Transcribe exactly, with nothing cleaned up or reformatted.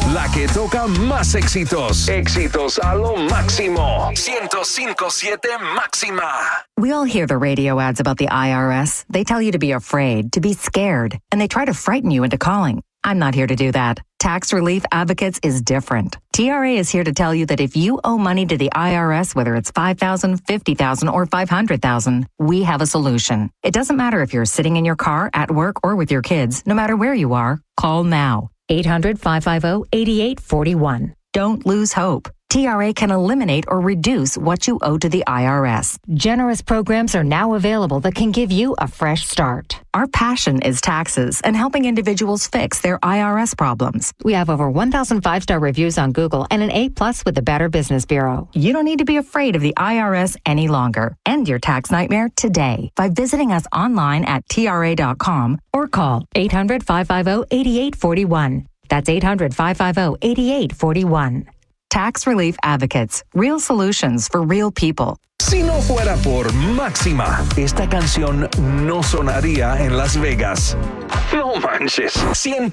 La que toca más éxitos. Éxitos a lo máximo. ciento cinco punto siete Máxima. We all hear the radio ads about the I R S. They tell you to be afraid, to be scared, and they try to frighten you into calling. I'm not here to do that. Tax Relief Advocates is different. T R A is here to tell you that if you owe money to the I R S, whether it's five thousand dollars, fifty thousand dollars, or five hundred thousand dollars, we have a solution. It doesn't matter if you're sitting in your car, at work, or with your kids. No matter where you are, call now. eight hundred, five five zero, eight eight four one. Don't lose hope. T R A can eliminate or reduce what you owe to the I R S. Generous programs are now available that can give you a fresh start. Our passion is taxes and helping individuals fix their I R S problems. We have over one thousand five-star reviews on Google and an A plus with the Better Business Bureau. You don't need to be afraid of the I R S any longer. End your tax nightmare today by visiting us online at T R A dot com or call eight hundred, five five zero, eight eight four one. That's eight hundred, five five zero, eight eight four one. Tax Relief Advocates. Real solutions for real people. Si no fuera por Máxima, esta canción no sonaría en Las Vegas. No manches.